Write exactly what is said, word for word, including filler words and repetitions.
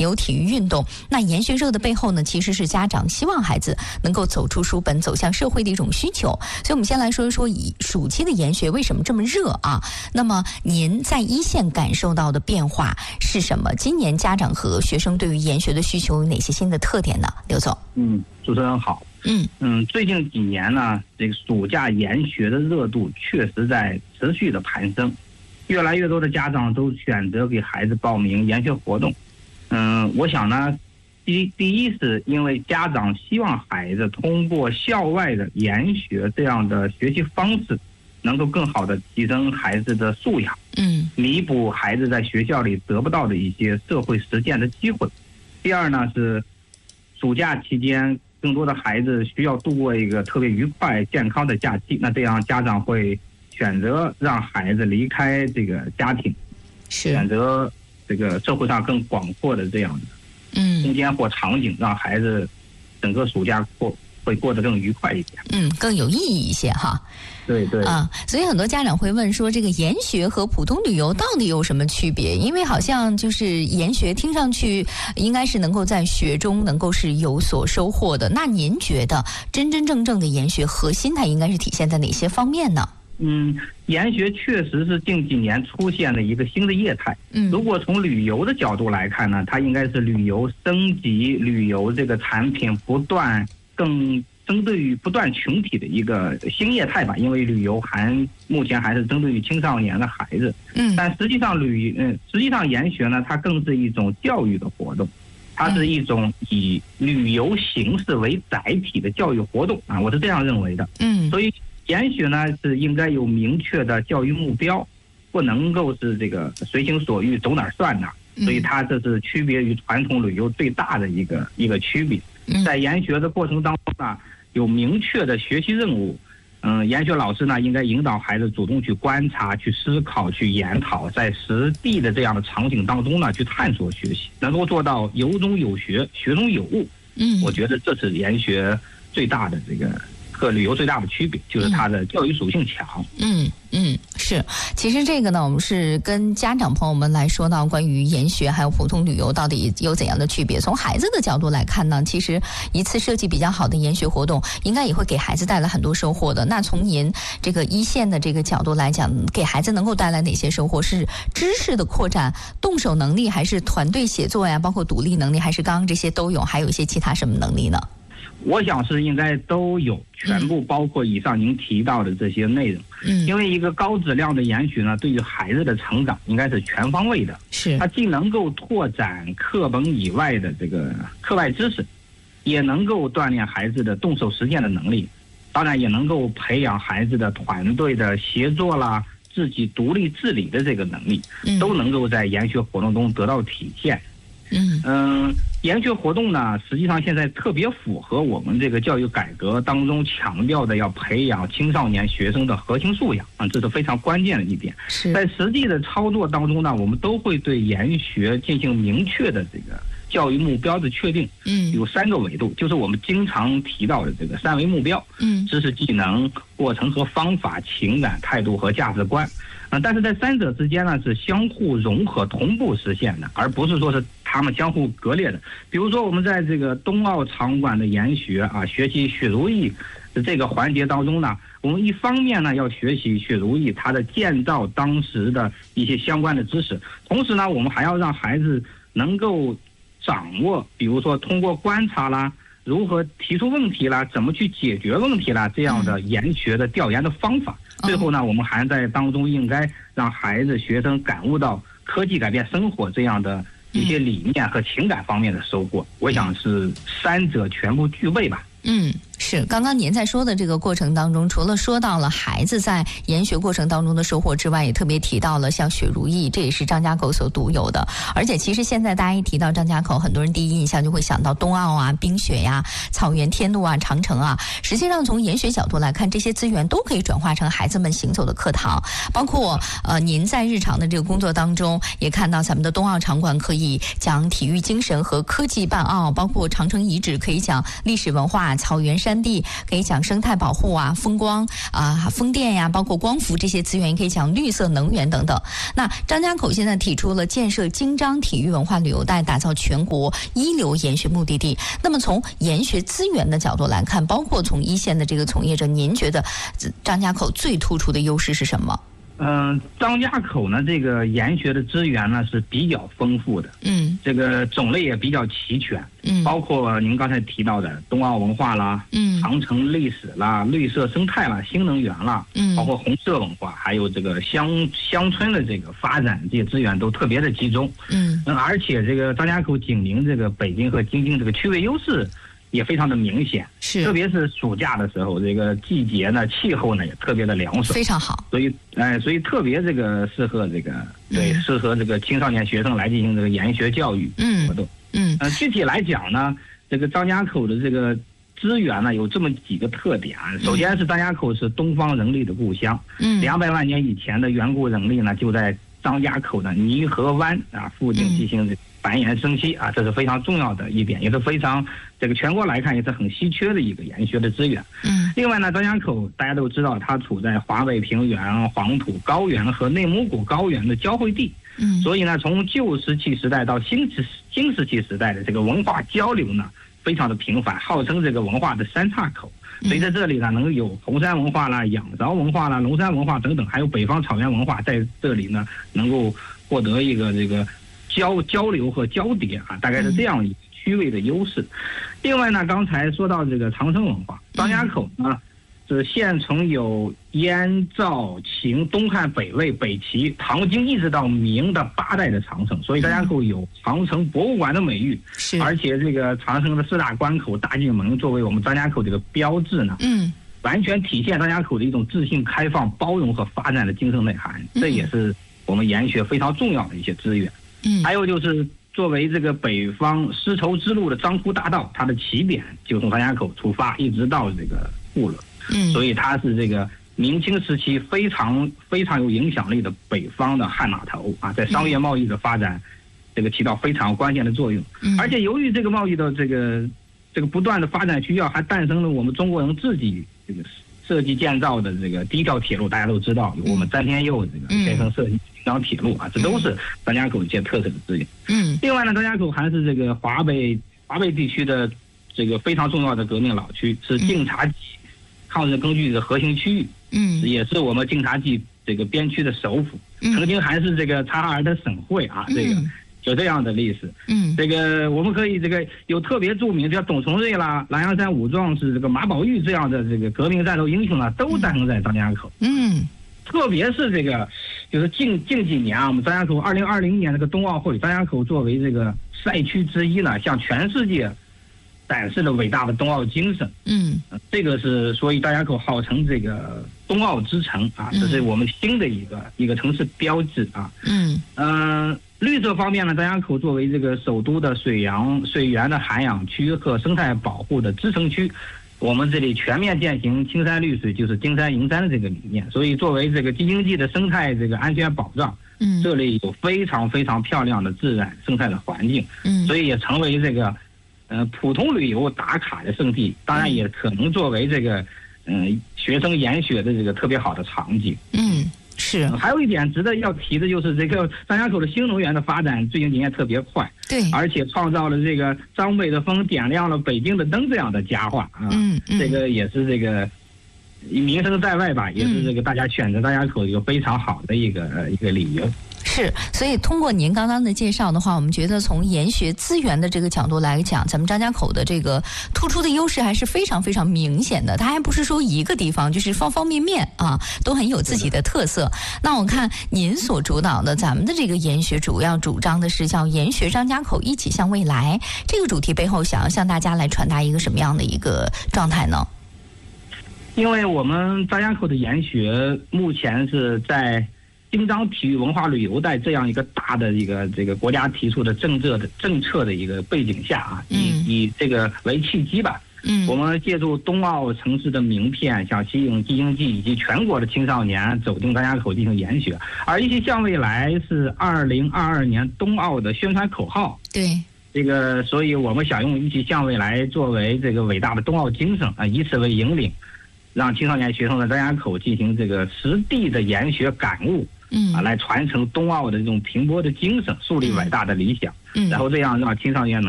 有体育运动。那研学热的背后呢，其实是家长希望孩子能够走出书本，走向社会的一种需求。所以我们先来说一说以暑期的研学为什么这么热啊？那么您在一线感受到的变化是什么？今年家长和学生对于研学的需求有哪些新的特点呢？刘总。 嗯，主持人好。 嗯嗯，最近几年呢，这个暑假研学的热度确实在持续的攀升，越来越多的家长都选择给孩子报名研学活动。嗯，我想呢，第第一是因为家长希望孩子通过校外的研学这样的学习方式，能够更好的提升孩子的素养， 嗯， 弥补孩子在学校里得不到的一些社会实践的机会。第二呢是暑假期间，更多的孩子需要度过一个特别愉快、健康的假期，那这样家长会选择让孩子离开这个家庭， 是选择这个社会上更广阔的这样的嗯空间或场景，让孩子整个暑假过会过得更愉快一点， 嗯，更有意义一些哈。 对对啊，所以很多家长会问说，这个研学和普通旅游到底有什么区别？因为好像就是研学听上去应该是能够在学中能够是有所收获的。那您觉得真真正正的研学核心它应该是体现在哪些方面呢？ 嗯，研学确实是近几年出现的一个新的业态。 嗯， 如果从旅游的角度来看呢，它应该是旅游升级、旅游这个产品不断更针对于不断群体的一个新业态吧。因为旅游还目前还是针对于青少年的孩子。 嗯， 但实际上旅嗯，实际上研学呢，它更是一种教育的活动。它是一种以旅游形式为载体的教育活动啊，我是这样认为的。 嗯， 所以研学呢是应该有明确的教育目标，不能够是这个随心所欲走哪儿算哪儿。所以它这是区别于传统旅游最大的一个一个区别。在研学的过程当中呢，有明确的学习任务。嗯，研学老师呢应该引导孩子主动去观察、去思考、去研讨，在实地的这样的场景当中呢去探索学习，能够做到有中有学、学中有物。 嗯， 我觉得这是研学最大的这个和旅游最大的区别，就是它的教育属性强。 嗯嗯，是。其实这个呢，我们是跟家长朋友们来说到关于研学还有普通旅游到底有怎样的区别。从孩子的角度来看呢，其实一次设计比较好的研学活动，应该也会给孩子带来很多收获的。那从您这个一线的这个角度来讲，给孩子能够带来哪些收获？是知识的扩展、动手能力，还是团队协作呀？包括独立能力，还是刚刚这些都有？还有一些其他什么能力呢？ 我想是应该都有，全部包括以上您提到的这些内容。嗯，因为一个高质量的研学呢，对于孩子的成长应该是全方位的。 是， 它既能够拓展课本以外的这个课外知识，也能够锻炼孩子的动手实践的能力，当然也能够培养孩子的团队的协作啦、自己独立治理的这个能力，都能够在研学活动中得到体现。嗯嗯，研学活动呢，实际上现在特别符合我们这个教育改革当中强调的要培养青少年学生的核心素养啊，这是非常关键的一点。在实际的操作当中呢，我们都会对研学进行明确的这个教育目标的确定。嗯，有三个维度，就是我们经常提到的这个三维目标。嗯，知识、技能、过程和方法、情感、态度和价值观。啊，但是在三者之间呢是相互融合、同步实现的，而不是说是他们相互割裂的。比如说，我们在这个冬奥场馆的研学啊，学习雪如意的这个环节当中呢，我们一方面呢要学习雪如意它的建造当时的一些相关的知识，同时呢，我们还要让孩子能够掌握，比如说通过观察啦，如何提出问题啦，怎么去解决问题啦，这样的研学的调研的方法。最后呢，我们还在当中应该让孩子、学生感悟到科技改变生活这样的一些理念和情感方面的收获。我想是三者全部具备吧。嗯，是。刚刚您在说的这个过程当中，除了说到了孩子在研学过程当中的收获之外，也特别提到了像雪如意，这也是张家口所独有的。而且其实现在大家一提到张家口，很多人第一印象就会想到冬奥啊、冰雪呀、草原天路啊、长城啊。实际上从研学角度来看，这些资源都可以转化成孩子们行走的课堂。包括呃，您在日常的这个工作当中，也看到咱们的冬奥场馆可以讲体育精神和科技办奥，包括长城遗址可以讲历史文化、草原山山地，可以讲生态保护啊、风光啊、风电呀，包括光伏这些资源，也可以讲绿色能源等等。那张家口现在提出了建设京张体育文化旅游带，打造全国一流研学目的地。那么从研学资源的角度来看，包括从一线的这个从业者，您觉得张家口最突出的优势是什么？ 嗯、呃，张家口呢，这个研学的资源呢是比较丰富的， 嗯， 这个种类也比较齐全， 嗯， 包括您刚才提到的冬奥文化啦， 嗯， 长城历史啦，绿色生态啦，新能源啦， 嗯， 包括红色文化，还有这个乡乡村的这个发展，这些资源都特别的集中， 嗯， 嗯，而且这个张家口紧邻这个北京和京津，这个区位优势也非常的明显， 是， 特别是暑假的时候，这个季节呢，气候呢也特别的凉爽， 非常好， 所以，哎、呃，所以特别这个适合这个，对，嗯、适合这个青少年学生来进行这个研学教育活动。 嗯， 呃，具体来讲呢，这个张家口的这个资源呢有这么几个特点。首先是张家口是东方人力的故乡，嗯，两百万年以前的远古人力呢就在张家口的泥河湾啊附近进行这个繁衍生息啊，这是非常重要的一点，也是非常这个全国来看也是很稀缺的一个研学的资源。 嗯， 另外呢，张家口大家都知道，它处在华北平原、黄土高原和内蒙古高原的交汇地。嗯，所以呢，从旧石器时代到新石新石器时代的这个文化交流呢，非常的频繁，号称这个文化的三岔口。所以在这里呢，能有红山文化啦、仰韶文化啦、龙山文化等等，还有北方草原文化在这里呢，能够获得一个这个交交流和交叠啊，大概是这样一个区位的优势。另外呢，刚才说到这个长城文化，张家口呢是现存有燕、赵、秦、东汉、北魏、北齐、唐、金一直到明的八代的长城，所以张家口有长城博物馆的美誉。是，而且这个长城的四大关口、大进门作为我们张家口这个标志呢，嗯，完全体现张家口的一种自信、开放、包容和发展的精神内涵。这也是我们研学非常重要的一些资源。嗯，还有就是作为这个北方丝绸之路的漳浦大道，它的起点就从张家口出发，一直到这个固勒。嗯，所以它是这个明清时期非常非常有影响力的北方的悍码头啊，在商业贸易的发展，这个起到非常关键的作用。嗯，而且由于这个贸易的这个这个不断的发展需要，还诞生了我们中国人自己这个设计建造的这个第一条铁路，大家都知道，有我们詹天佑这个先生设计京张铁路啊，这都是张家口一些特色的资源。嗯，另外呢，张家口还是这个华北华北地区的这个非常重要的革命老区，是晋察冀抗日根据的核心区域，嗯，也是我们晋察冀这个边区的首府，嗯，曾经还是这个察哈尔的省会啊，这个有这样的历史，嗯，这个我们可以这个有特别著名，像董存瑞啦、南阳山五壮士、这个马宝玉这样的这个革命战斗英雄呢，都诞生在张家口，嗯，特别是这个就是近近几年啊，我们张家口二零二零年这个冬奥会，张家口作为这个赛区之一呢，向全世界展示了伟大的冬奥精神，嗯，这个是所以张家口号称这个冬奥之城啊，这是我们新的一个、嗯、一个城市标志啊，嗯嗯、呃，绿色方面呢，张家口作为这个首都的水洋水源的涵养区和生态保护的支撑区，我们这里全面践行青山绿水就是金山银山的这个理念，所以作为这个京津冀的生态这个安全保障，嗯，这里有非常非常漂亮的自然生态的环境，嗯，所以也成为这个。呃，普通旅游打卡的圣地，当然也可能作为这个，嗯、呃，学生研学的这个特别好的场景。嗯，是。呃、还有一点值得要提的就是这个张家口的新能源的发展最近几年特别快，对，而且创造了这个张北的风点亮了北京的灯这样的佳话啊。嗯嗯，这个也是这个名声在外吧，也是这个大家选择张家口一个非常好的一个、呃、一个理由。 是，所以通过您刚刚的介绍的话，我们觉得从研学资源的这个角度来讲，咱们张家口的这个突出的优势还是非常非常明显的。它还不是说一个地方，就是方方面面啊，都很有自己的特色。那我看您所主导的咱们的这个研学，主要主张的是叫研学张家口一起向未来。这个主题背后，想要向大家来传达一个什么样的一个状态呢？ 因为我们张家口的研学目前是在京张体育文化旅游带这样一个大的一个这个国家提出的政策的政策的一个背景下啊，以以这个为契机吧，嗯，我们借助冬奥城市的名片，想吸引京津冀以及全国的青少年走进张家口进行研学，而一起向未来是二零二二年冬奥的宣传口号。对。 这个，所以我们想用一起向未来作为这个伟大的冬奥精神啊，以此为引领，让青少年学生在张家口进行这个实地的研学感悟， 嗯啊，来传承冬奥的这种蓬勃的精神，树立伟大的理想， 嗯， 然后这样让青少年能